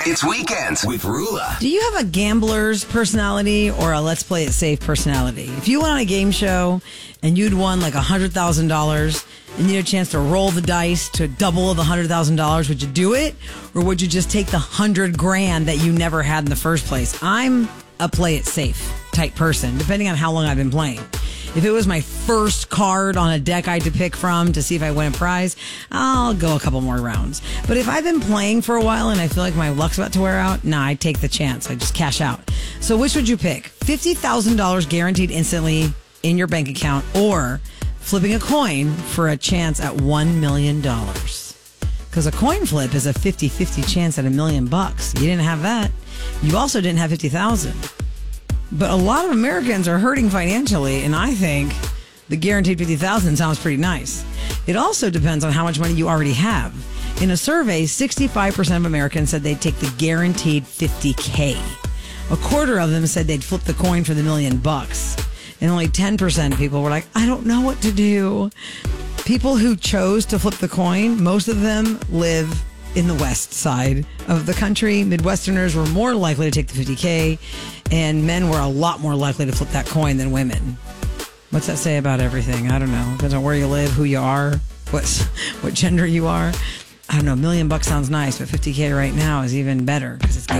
It's Weekends with Rula. Do you have a gambler's personality or a let's play it safe personality? If you went on a game show and you'd won like $100,000 and you had a chance to roll the dice to double the $100,000, would you do it? Or would you just take the $100,000 that you never had in the first place? I'm a play it safe type person, depending on how long I've been playing. If it was my first card on a deck I had to pick from to see if I win a prize, I'll go a couple more rounds. But if I've been playing for a while and I feel like my luck's about to wear out, I take the chance. I just cash out. So which would you pick? $50,000 guaranteed instantly in your bank account, or flipping a coin for a chance at $1 million? Because a coin flip is a 50-50 chance at $1 million. You didn't have that. You also didn't have 50,000. But a lot of Americans are hurting financially, and I think the guaranteed 50,000 sounds pretty nice. It also depends on how much money you already have. In a survey, 65% of Americans said they'd take the guaranteed 50K. A quarter of them said they'd flip the coin for the $1 million. And only 10% of people were like, I don't know what to do. People who chose to flip the coin, most of them live in the west side of the country. Midwesterners were more likely to take the 50K, and men were a lot more likely to flip that coin than women. What's that say about everything? I don't know. Depends on where you live, who you are, what gender you are. I don't know. $1 million sounds nice, but 50K right now is even better because it's